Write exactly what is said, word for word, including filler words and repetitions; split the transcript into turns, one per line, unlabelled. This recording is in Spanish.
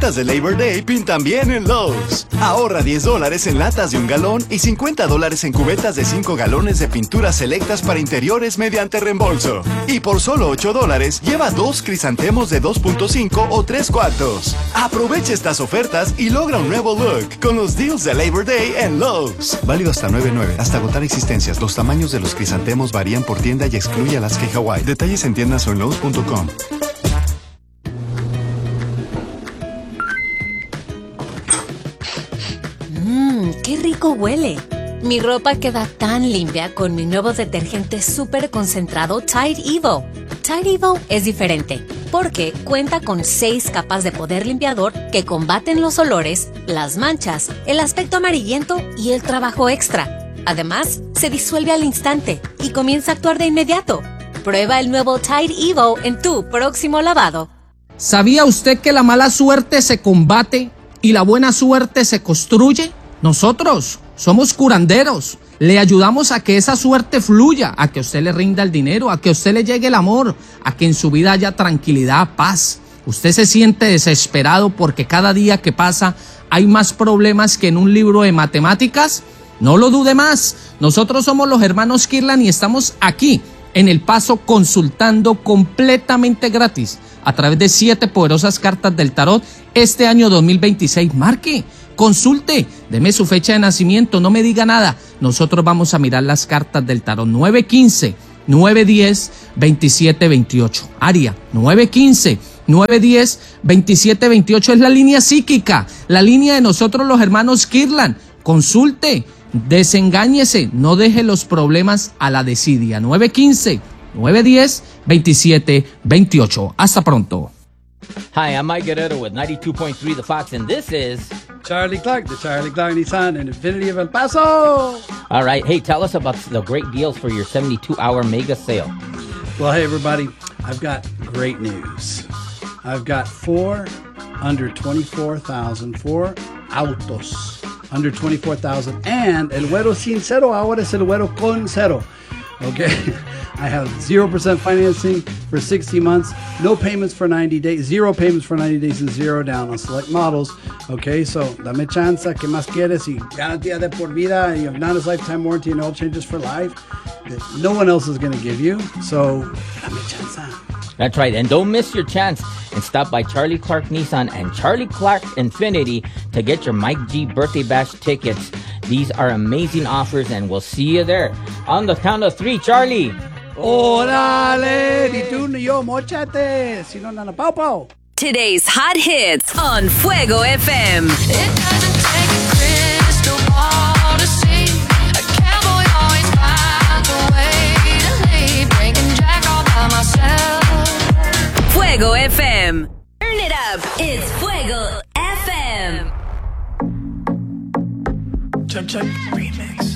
ofertas de Labor Day pintan bien en Lowe's. Ahorra diez dólares en latas de un galón y cincuenta dólares en cubetas de cinco galones de pinturas selectas para interiores mediante reembolso. Y por solo ocho dólares, lleva dos crisantemos de dos punto cinco o tres cuartos. Aprovecha estas ofertas y logra un nuevo look con los deals de Labor Day en Lowe's. Válido hasta nueve nueve, hasta agotar existencias. Los tamaños de los crisantemos varían por tienda y excluye Alaska y Hawái. Detalles en tiendas o en Lowe's punto com.
Mmm, qué rico huele. Mi ropa queda tan limpia con mi nuevo detergente súper concentrado Tide Evo. Tide Evo es diferente porque cuenta con seis capas de poder limpiador que combaten los olores, las manchas, el aspecto amarillento y el trabajo extra. Además, se disuelve al instante y comienza a actuar de inmediato. Prueba el nuevo Tide Evo en tu próximo lavado.
¿Sabía usted que la mala suerte se combate y la buena suerte se construye? Nosotros somos curanderos. Le ayudamos a que esa suerte fluya, a que a usted le rinda el dinero, a que a usted le llegue el amor, a que en su vida haya tranquilidad, paz. Usted se siente desesperado porque cada día que pasa hay más problemas que en un libro de matemáticas. No lo dude más. Nosotros somos los hermanos Kirlan y estamos aquí en El Paso consultando completamente gratis a través de siete poderosas cartas del tarot este año dos mil veintiséis. Marque, consulte, deme su fecha de nacimiento, no me diga nada. Nosotros vamos a mirar las cartas del tarot. nueve uno cinco, nueve uno cero, dos siete dos ocho. Área, nueve uno cinco, nueve uno cero, dos siete dos ocho es la línea psíquica, la línea de nosotros los hermanos Kirlan. Consulte, desengáñese, no deje los problemas a la desidia. nueve uno cinco, nueve uno cero, dos siete dos ocho. Hasta pronto.
Hi, I'm Mike Guerrero with ninety-two point three The Fox, and this is
Charlie Clark, the Charlie Clark Nissan and Infinity of El Paso.
All right. Hey, tell us about the great deals for your seventy-two hour mega sale.
Well, hey, everybody, I've got great news. I've got four under twenty-four thousand, four autos under twenty-four thousand, and El Güero Sin Cero ahora es El Güero Con Cero. Okay, I have zero percent financing for sixty months, no payments for ninety days, zero payments for ninety days, and zero down on select models. Okay, so dame chance, ¿qué más quieres? Y garantía de por vida, and you have Nana's lifetime warranty and oil changes for life that no one else is going to give you. So dame chance.
That's right, and don't miss your chance and stop by Charlie Clark Nissan and Charlie Clark Infinity to get your Mike G Birthday Bash tickets. These are amazing offers, and we'll see you there. On the count of three, Charlie.
Órale, ni tú ni yo, mochate, si no, nana, pau, pau.
Today's hot hits on Fuego F M.
It doesn't take a crystal ball to see a cowboy always finds a way to leave, drinking Jack all by myself.
Fuego F M. Turn it up. It's Fuego F M.
Check, check, remix.